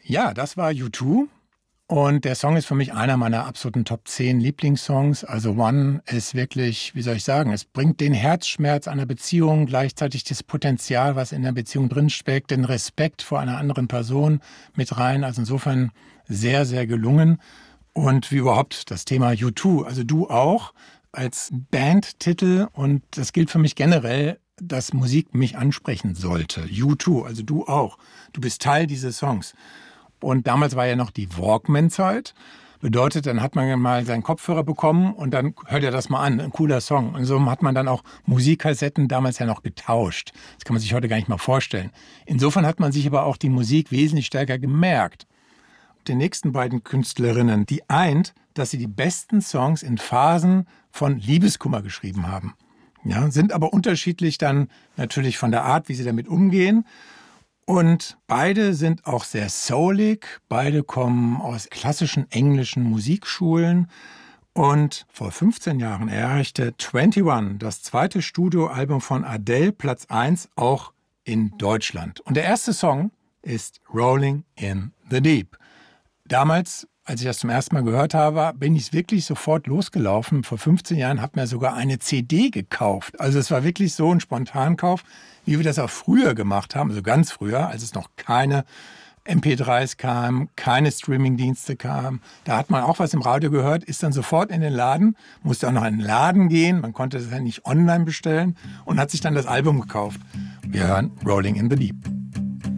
Ja, das war U2. Und der Song ist für mich einer meiner absoluten Top 10 Lieblingssongs. Also One ist wirklich, wie soll ich sagen, es bringt den Herzschmerz einer Beziehung, gleichzeitig das Potenzial, was in der Beziehung drinsteckt, den Respekt vor einer anderen Person mit rein. Also insofern sehr, sehr gelungen. Und wie überhaupt das Thema U2, also du auch als Bandtitel. Und das gilt für mich generell, dass Musik mich ansprechen sollte. U2, also du auch. Du bist Teil dieses Songs. Und damals war ja noch die Walkman-Zeit. Bedeutet, dann hat man mal seinen Kopfhörer bekommen und dann hört er das mal an. Ein cooler Song. Und so hat man dann auch Musikkassetten damals ja noch getauscht. Das kann man sich heute gar nicht mal vorstellen. Insofern hat man sich aber auch die Musik wesentlich stärker gemerkt. Die nächsten beiden Künstlerinnen, die eint, dass sie die besten Songs in Phasen von Liebeskummer geschrieben haben. Ja, sind aber unterschiedlich dann natürlich von der Art, wie sie damit umgehen. Und beide sind auch sehr soulig, beide kommen aus klassischen englischen Musikschulen. Und vor 15 Jahren erreichte 21, das zweite Studioalbum von Adele, Platz 1, auch in Deutschland. Und der erste Song ist Rolling in the Deep. Damals, als ich das zum ersten Mal gehört habe, bin ich wirklich sofort losgelaufen. Vor 15 Jahren habe ich mir sogar eine CD gekauft. Also es war wirklich so ein Spontankauf, wie wir das auch früher gemacht haben, also ganz früher, als es noch keine MP3s kamen, keine Streamingdienste kamen. Da hat man auch was im Radio gehört, ist dann sofort in den Laden, musste auch noch in den Laden gehen, man konnte das ja nicht online bestellen und hat sich dann das Album gekauft. Wir hören Rolling in the Deep.